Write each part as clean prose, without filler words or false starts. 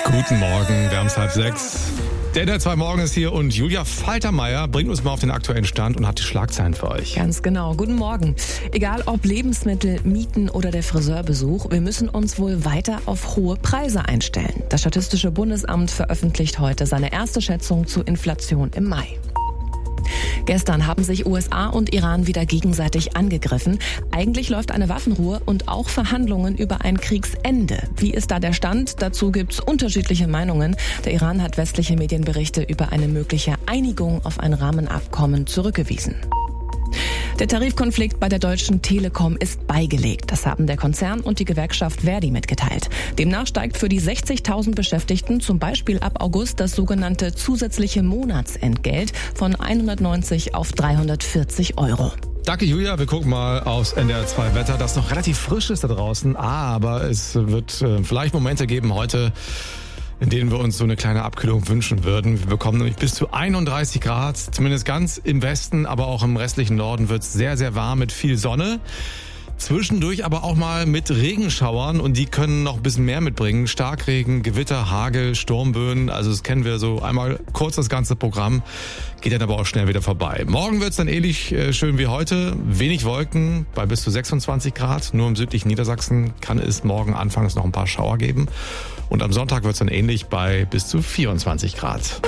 Guten Morgen, wir haben es 5:30. Der 2 Morgen ist hier und Julia Faltermeier bringt uns mal auf den aktuellen Stand und hat die Schlagzeilen für euch. Ganz genau. Guten Morgen. Egal ob Lebensmittel, Mieten oder der Friseurbesuch, wir müssen uns wohl weiter auf hohe Preise einstellen. Das Statistische Bundesamt veröffentlicht heute seine erste Schätzung zur Inflation im Mai. Gestern haben sich USA und Iran wieder gegenseitig angegriffen. Eigentlich läuft eine Waffenruhe und auch Verhandlungen über ein Kriegsende. Wie ist da der Stand? Dazu gibt's unterschiedliche Meinungen. Der Iran hat westliche Medienberichte über eine mögliche Einigung auf ein Rahmenabkommen zurückgewiesen. Der Tarifkonflikt bei der Deutschen Telekom ist beigelegt. Das haben der Konzern und die Gewerkschaft Verdi mitgeteilt. Demnach steigt für die 60.000 Beschäftigten zum Beispiel ab August das sogenannte zusätzliche Monatsentgelt von 190 auf 340 Euro. Danke Julia, wir gucken mal aufs NDR 2 Wetter, das noch relativ frisch ist da draußen, aber es wird vielleicht Momente geben heute, in denen wir uns so eine kleine Abkühlung wünschen würden. Wir bekommen nämlich bis zu 31 Grad, zumindest ganz im Westen, aber auch im restlichen Norden wird es sehr, sehr warm mit viel Sonne. Zwischendurch aber auch mal mit Regenschauern und die können noch ein bisschen mehr mitbringen. Starkregen, Gewitter, Hagel, Sturmböen, also das kennen wir so einmal kurz das ganze Programm, geht dann aber auch schnell wieder vorbei. Morgen wird es dann ähnlich schön wie heute, wenig Wolken bei bis zu 26 Grad. Nur im südlichen Niedersachsen kann es morgen anfangs noch ein paar Schauer geben. Und am Sonntag wird es dann ähnlich bei bis zu 24 Grad.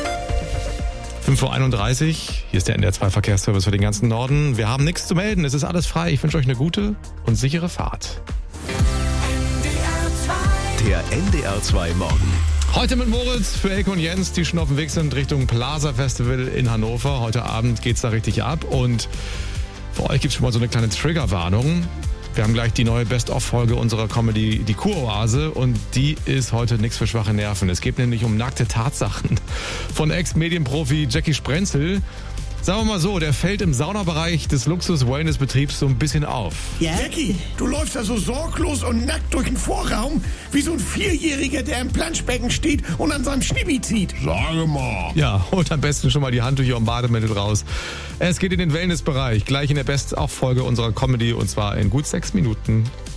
5:31 Uhr, hier ist der NDR 2 Verkehrsservice für den ganzen Norden. Wir haben nichts zu melden, es ist alles frei. Ich wünsche euch eine gute und sichere Fahrt. Der NDR 2 Morgen. Heute mit Moritz für Elke und Jens, die schon auf dem Weg sind Richtung Plaza Festival in Hannover. Heute Abend geht's da richtig ab und für euch gibt's schon mal so eine kleine Triggerwarnung. Wir haben gleich die neue Best-of-Folge unserer Comedy, die Kuroase, und die ist heute nichts für schwache Nerven. Es geht nämlich um nackte Tatsachen von Ex-Medienprofi Jackie Sprenzel. Sagen wir mal so, der fällt im Saunabereich des Luxus-Wellness-Betriebs so ein bisschen auf. Ja? Jackie, du läufst da so sorglos und nackt durch den Vorraum, wie so ein Vierjähriger, der im Planschbecken steht und an seinem Schnibi zieht. Sage mal. Ja, holt am besten schon mal die Handtücher und Bademittel raus. Es geht in den Wellness-Bereich, gleich in der Best-of-Folge unserer Comedy, und zwar in gut 6 Minuten.